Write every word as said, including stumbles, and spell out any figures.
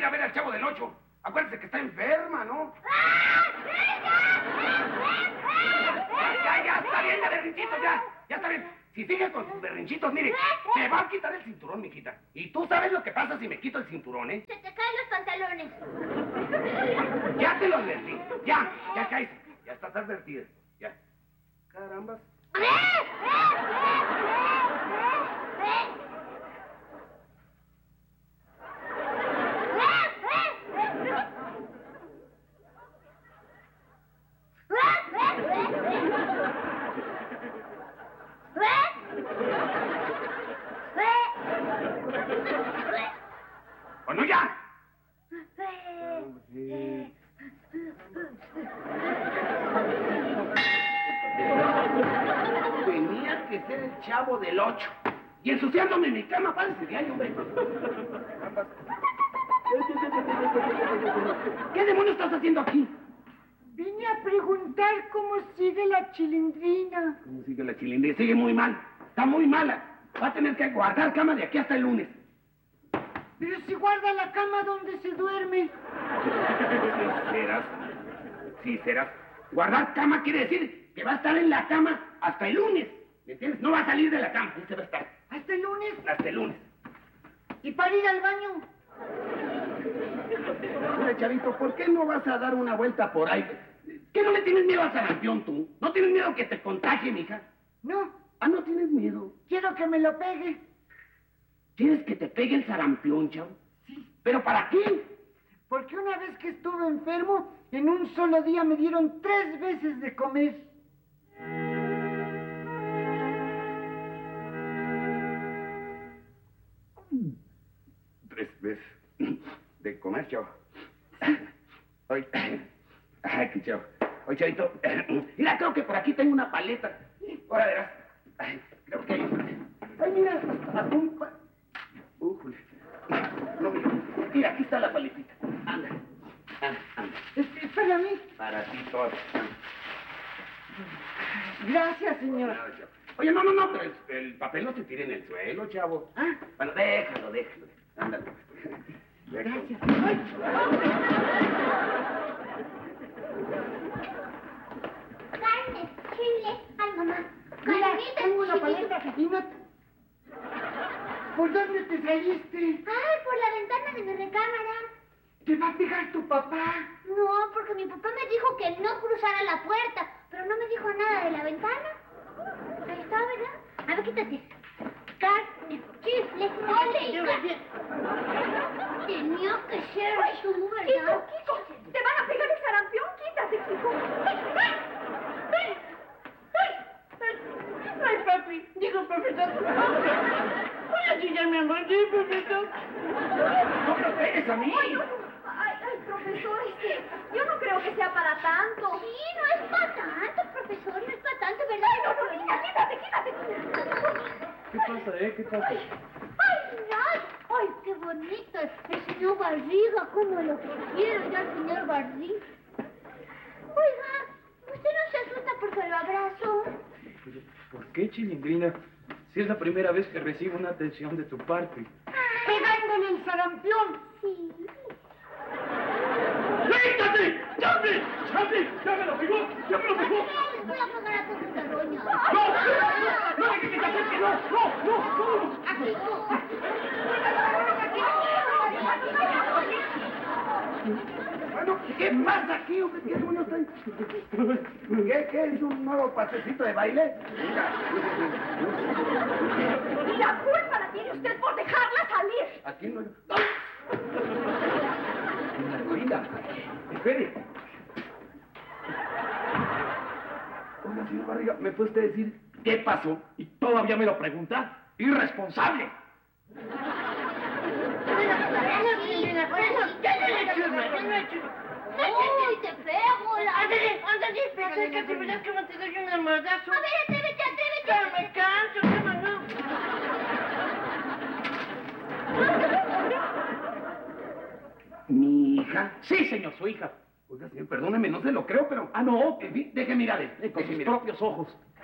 ir a ver al Chavo del Ocho. Acuérdese que está enferma, ¿no? Ya, ya, ya, está bien de berrinchitos, ya. Ya está bien. Si sigue con sus berrinchitos, mire, me va a quitar el cinturón, mijita. Y tú sabes lo que pasa si me quito el cinturón, ¿eh? Se te caen los pantalones. Ya te lo advertí. Ya, ya caes. Ya estás advertida. Ya. Carambas. ¡Bueno, ya! Tenía que ser el Chavo del Ocho. Y ensuciándome mi cama, padre, de ahí, hombre. ¿Qué demonios estás haciendo aquí? Vine a preguntar cómo sigue la Chilindrina. ¿Cómo sigue la Chilindrina? Sigue muy mal. Está muy mala. Va a tener que guardar cama de aquí hasta el lunes. Pero si guarda la cama donde se duerme. Si serás, si serás. Guardar cama quiere decir que va a estar en la cama hasta el lunes. ¿Me entiendes? No va a salir de la cama. Ahí se va a estar. ¿Hasta el lunes? Hasta el lunes. ¿Y para ir al baño? Mira, chavito, ¿por qué no vas a dar una vuelta por ahí? ¿Qué no le tienes miedo al sarampión tú? ¿No tienes miedo que te contagie, mija? No. Ah, ¿no tienes miedo? Quiero que me lo pegue. ¿Quieres que te pegue el sarampión, chavo? Sí. ¿Pero para qué? Porque una vez que estuve enfermo, en un solo día me dieron tres veces de comer. Tres veces de comer, chavo. Oye, ay, qué chavo. Oye, chavito, mira, creo que por aquí tengo una paleta. Ahora verás. Ay, creo que hay una. Ay, mira, hasta un pa... Újule. No, mira, mira, aquí está la paletita. Anda, anda, anda. Es, es para mí. Para ti todo. Gracias, señor. Oye, no, no, no, pero el, el papel no se tire en el suelo, chavo. Ah. Bueno, déjalo, déjalo. Ándale. Déjalo. Gracias. Ay. Carne, chile. Ay, mamá. Mira, Carnitas, tengo una chilito. paleta y no... ¿Por dónde te saliste? Ay, por la ventana de mi recámara. ¿Te va a pegar tu papá? No, porque mi papá me dijo que no cruzara la puerta, pero no me dijo nada de la ventana. Ahí está, ¿verdad? A ver, quítate. Carne, chifle, ole. Tenía que ser tú, ¿verdad? Kiko, Kiko, te van a pegar el sarampión, quítate, Kiko. ¡Ay, ay, ay! Ay, papi, digo, profesor. Hola, chica, mi amor, sí, profesor. ¡No me pegues a mí! Ay, no, ay, ay, profesor, este, yo no creo que sea para tanto. Sí, no es para tanto, profesor, no es para tanto, ¿verdad? Ay, no, no, niña, quítate, quítate. ¿Qué pasa, eh? ¿Qué pasa? Ay, ay, ay, ay, qué bonito el señor Barriga, como lo quiero yo al señor Barriga. Oiga, ¿usted no se asusta porque lo abrazo? ¿Por qué, Chilindrina? Si es la primera vez que recibo una atención de tu parte. ¡Pegándole el sarampión! Sí. ¡Quítate! ¡Champi! ¡Champi! ¡Ya me lo pegó! ¡Ya me lo pegó! Les voy a pagar a todos la doña. ¡No! ¡No! ¡No! ¡Que te acerques! ¡No! ¡No! ¡No! ¡No! Aquí no. Bueno, ¿qué pasa aquí, hombre? ¿Qué bueno está ahí? ¿Qué, ¿Qué es un nuevo pasecito de baile? Mira. Y la culpa la tiene usted por dejarla salir. Aquí no... ¡Ay! Oiga, espere. Oiga, señor Barriga, ¿me puede usted decir qué pasó? ¿Y todavía me lo pregunta? ¡Irresponsable! ¡Uy, te pego! La... Ándale, ándale, acércate, ¿verdad que no te doy un almohadazo? A ver, atrévete, atrévete. Ya me canso, ya me no. ¿Mi hija? Sí, señor, su hija. Oiga, señor, perdóneme, no se lo creo, pero... Ah, no. En fin, deje mirar. Eh, con sus propios ojos.